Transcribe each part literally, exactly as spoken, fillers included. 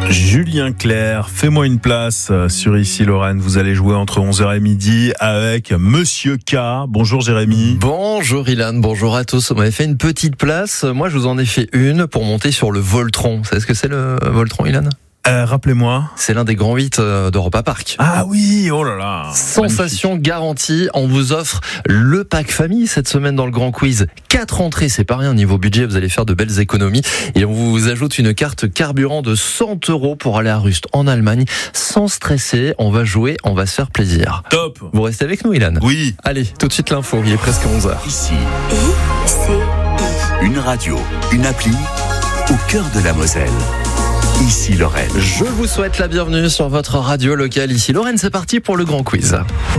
Julien Clerc, fais-moi une place sur Ici Lorraine. Vous allez jouer entre onze heures et midi avec Monsieur K. Bonjour Jérémy. Bonjour Ilan, bonjour à tous. On m'avait fait une petite place. Moi, je vous en ai fait une pour monter sur le Voltron. Vous savez ce que c'est le Voltron, Ilan ? Euh, rappelez-moi. C'est l'un des grands huit d'Europa Park. Ah oui, oh là là. Sensation magnifique. Garantie. On vous offre le pack famille cette semaine dans le grand quiz. Quatre entrées, c'est pas rien. Niveau budget, vous allez faire de belles économies. Et on vous ajoute une carte carburant de cent euros pour aller à Rust en Allemagne. Sans stresser, on va jouer, on va se faire plaisir. Top. Vous restez avec nous, Ilan ? Oui. Allez, tout de suite l'info. Il est presque onze heures. Ici. I C I. Une radio, une appli au cœur de la Moselle. Ici Lorraine. Je vous souhaite la bienvenue sur votre radio locale Ici Lorraine. C'est parti pour le grand quiz.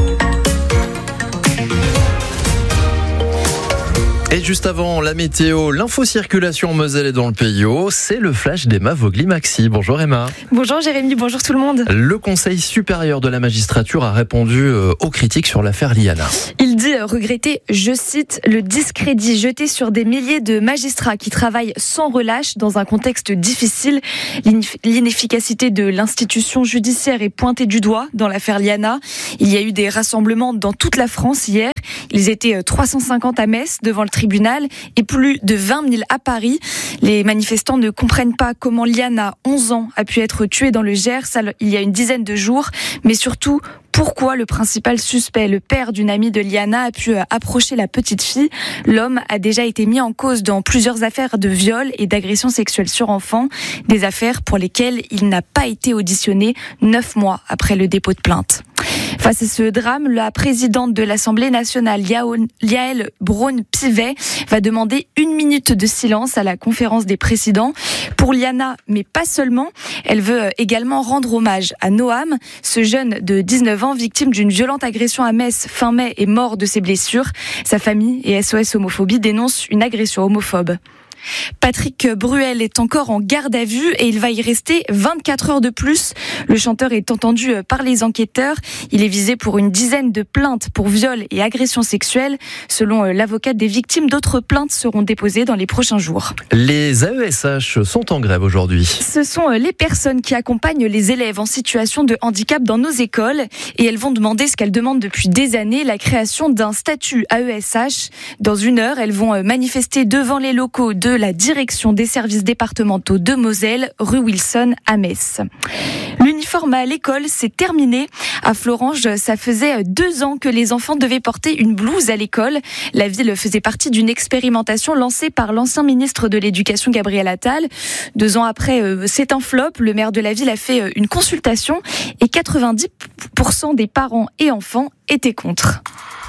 Et juste avant la météo, l'info-circulation en Moselle et dans le Pays Haut, c'est le flash d'Emma Vogli-Maxi. Bonjour Emma. Bonjour Jérémy, bonjour tout le monde. Le Conseil supérieur de la magistrature a répondu aux critiques sur l'affaire Liana. Il dit regretter, je cite, le discrédit jeté sur des milliers de magistrats qui travaillent sans relâche dans un contexte difficile. L'inefficacité de l'institution judiciaire est pointée du doigt dans l'affaire Liana. Il y a eu des rassemblements dans toute la France hier. Ils étaient trois cent cinquante à Metz devant le tribunal et plus de vingt mille à Paris. Les manifestants ne comprennent pas comment Liana, onze ans, a pu être tuée dans le Gers il y a une dizaine de jours, mais surtout pourquoi le principal suspect, le père d'une amie de Liana, a pu approcher la petite fille. L'homme a déjà été mis en cause dans plusieurs affaires de viol et d'agression sexuelle sur enfants, des affaires pour lesquelles il n'a pas été auditionné neuf mois après le dépôt de plainte. Face à ce drame, la présidente de l'Assemblée nationale, Yaël Braun-Pivet, va demander une minute de silence à la conférence des présidents. Pour Liana, mais pas seulement, elle veut également rendre hommage à Noam, ce jeune de dix-neuf ans, victime d'une violente agression à Metz fin mai et mort de ses blessures. Sa famille et S O S Homophobie dénoncent une agression homophobe. Patrick Bruel est encore en garde à vue et il va y rester vingt-quatre heures de plus. Le chanteur est entendu par les enquêteurs. Il est visé pour une dizaine de plaintes pour viol et agression sexuelle. Selon l'avocate des victimes, d'autres plaintes seront déposées dans les prochains jours. Les A E S H sont en grève aujourd'hui. Ce sont les personnes qui accompagnent les élèves en situation de handicap dans nos écoles et elles vont demander ce qu'elles demandent depuis des années, la création d'un statut A E S H. Dans une heure, elles vont manifester devant les locaux de la direction des services départementaux de Moselle, rue Wilson à Metz. L'uniforme à l'école, c'est terminé. À Florange, ça faisait deux ans que les enfants devaient porter une blouse à l'école. La ville faisait partie d'une expérimentation lancée par l'ancien ministre de l'Éducation, Gabriel Attal. Deux ans après, c'est un flop. Le maire de la ville a fait une consultation et quatre-vingt-dix pour cent des parents et enfants étaient contre.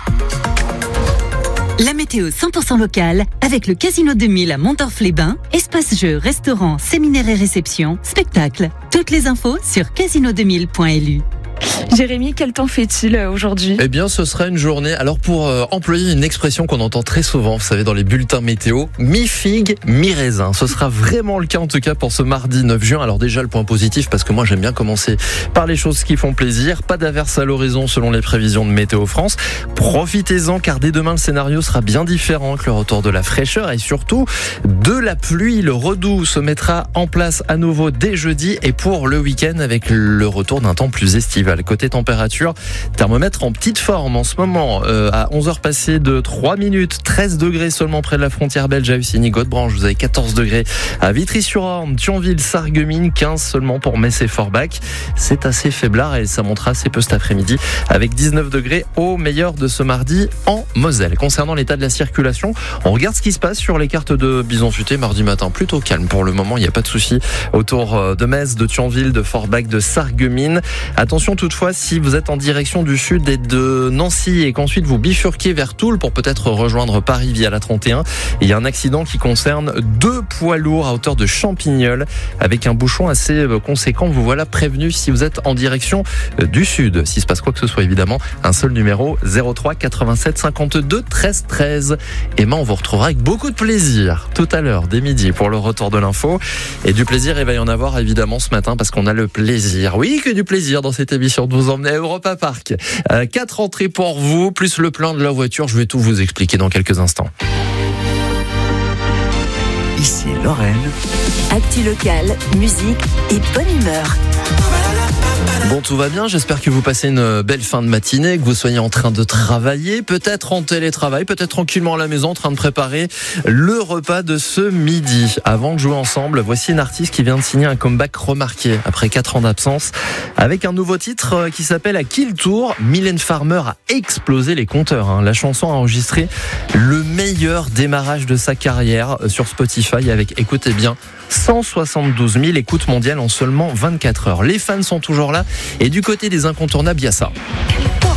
La météo cent pour cent locale avec le Casino deux mille à Montorf-les-Bains, espace jeux, restaurant, séminaire et réception, spectacle. Toutes les infos sur casino deux mille point l u. Jérémy, quel temps fait-il aujourd'hui ? Eh bien, ce sera une journée. Alors, pour euh, employer une expression qu'on entend très souvent, vous savez, dans les bulletins météo, mi-figue, mi-raisin. Ce sera vraiment le cas, en tout cas, pour ce mardi neuf juin. Alors, déjà, le point positif, parce que moi, j'aime bien commencer par les choses qui font plaisir. Pas d'averse à l'horizon, selon les prévisions de Météo France. Profitez-en, car dès demain, le scénario sera bien différent que le retour de la fraîcheur et surtout de la pluie. Le redoux se mettra en place à nouveau dès jeudi et pour le week-end avec le retour d'un temps plus estival. Côté température, thermomètre en petite forme en ce moment, euh, à onze heures passées de trois minutes, treize degrés seulement près de la frontière belge à Ussigny-Godebranche, vous avez quatorze degrés à Vitry-sur-Orne, Thionville, Sarreguemines, quinze seulement pour Metz et Forbach. C'est assez faiblard et ça montera assez peu cet après-midi avec dix-neuf degrés au meilleur de ce mardi en Moselle. Concernant l'état de la circulation, on regarde ce qui se passe sur les cartes de Bison Futé mardi matin, plutôt calme pour le moment, il n'y a pas de souci autour de Metz, de Thionville, de Forbach, de Sarreguemines. Attention toutefois, si vous êtes en direction du sud et de Nancy et qu'ensuite vous bifurquez vers Toul pour peut-être rejoindre Paris via la trente et un, il y a un accident qui concerne deux poids lourds à hauteur de Champignol avec un bouchon assez conséquent. Vous voilà prévenu si vous êtes en direction du sud. S'il se passe quoi que ce soit, évidemment, un seul numéro, zéro trois quatre-vingt-sept cinquante-deux treize treize. Emma, on vous retrouvera avec beaucoup de plaisir tout à l'heure, dès midi, pour le retour de l'info. Et du plaisir, il va y en avoir évidemment ce matin parce qu'on a le plaisir, oui, que du plaisir dans cette émission de vous emmener à Europa Park. Euh, quatre entrées pour vous, plus le plein de la voiture. Je vais tout vous expliquer dans quelques instants. Ici, Lorraine. Actu locale, musique et bonne humeur. Bon, tout va bien, j'espère que vous passez une belle fin de matinée, que vous soyez en train de travailler, peut-être en télétravail, peut-être tranquillement à la maison en train de préparer le repas de ce midi. Avant de jouer ensemble, voici une artiste qui vient de signer un comeback remarqué après quatre ans d'absence avec un nouveau titre qui s'appelle À qui le tour. Mylène Farmer a explosé les compteurs. La chanson a enregistré le meilleur démarrage de sa carrière sur Spotify avec, écoutez bien, cent soixante-douze mille écoutes mondiales en seulement vingt-quatre heures. Les fans sont toujours là et du côté des incontournables, il y a ça.